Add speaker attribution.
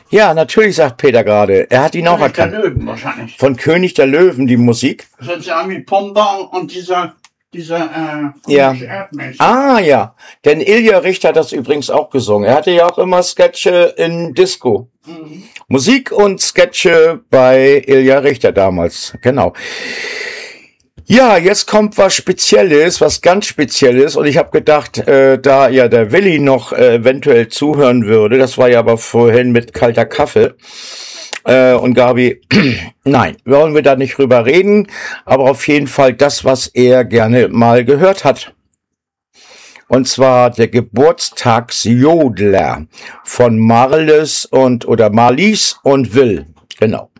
Speaker 1: Ja, natürlich, sagt Peter gerade. Er hat ihn auch
Speaker 2: König der
Speaker 1: erkannt.
Speaker 2: Löwen wahrscheinlich.
Speaker 1: Von König der Löwen, die Musik.
Speaker 2: Das hört sich an wie Pomba und dieser
Speaker 1: Ja.
Speaker 2: komische Erdmensch.
Speaker 1: Ah, ja. Denn Ilja Richter hat das übrigens auch gesungen. Er hatte ja auch immer Sketche in Disco.
Speaker 2: Mhm.
Speaker 1: Musik und Sketche bei Ilja Richter damals. Genau. Ja, jetzt kommt was Spezielles, was ganz Spezielles. Und ich habe gedacht, da ja der Willi noch eventuell zuhören würde, das war ja aber vorhin mit kalter Kaffee. Und Gabi, nein, wollen wir da nicht drüber reden, aber auf jeden Fall das, was er gerne mal gehört hat. Und zwar der Geburtstagsjodler von Marlies und Will. Genau.